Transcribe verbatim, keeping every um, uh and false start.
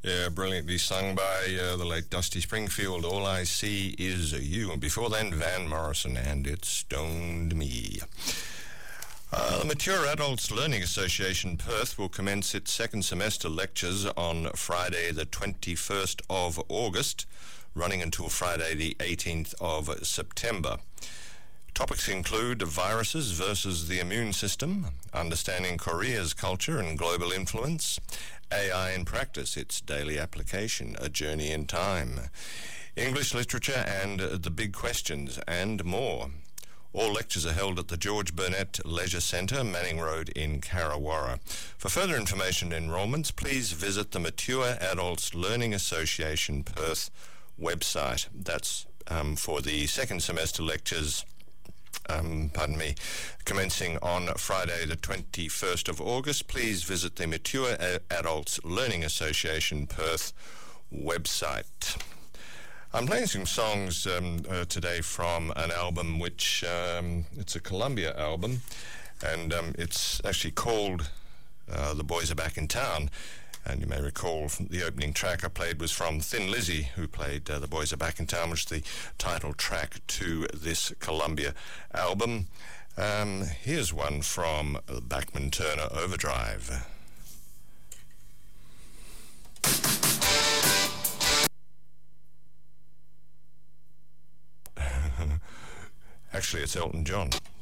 Yeah, brilliantly sung by uh, the late Dusty Springfield. All I See Is You. And before then, Van Morrison and It Stoned Me. Uh, the Mature Adults Learning Association Perth will commence its second semester lectures on Friday the twenty-first of August, running until Friday the eighteenth of September. Topics include viruses versus the immune system, understanding Korea's culture and global influence, A I in practice, its daily application, a journey in time, English literature and the big questions, and more. All lectures are held at the George Burnett Leisure Centre, Manning Road in Carrawarra. For further information and enrolments, please visit the Mature Adults Learning Association Perth website. That's um, for the second semester lectures, um, pardon me, commencing on Friday the twenty-first of August. Please visit the Mature A- Adults Learning Association Perth website. I'm playing some songs um, uh, today from an album which, um, it's a Columbia album, and um, it's actually called uh, The Boys Are Back in Town. And you may recall the opening track I played was from Thin Lizzy, who played uh, The Boys Are Back in Town, which is the title track to this Columbia album. Um, here's one from Bachman Turner Overdrive. Actually, it's Elton John.